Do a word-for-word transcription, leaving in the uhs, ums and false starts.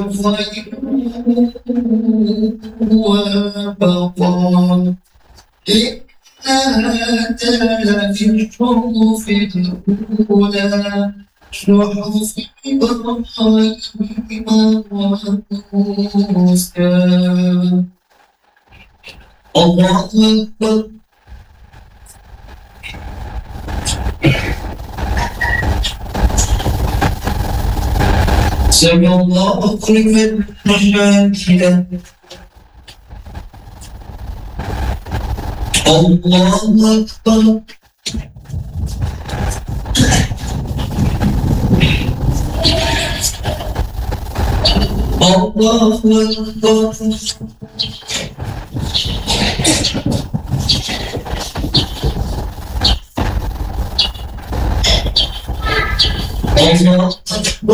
خير وأبقى إنها لفي الصحف الأولى صحف إبراهيم وموسى. الله أكبر. سمع الله لمن حمده. الله أكبر. الله أكبر. الله أكبر.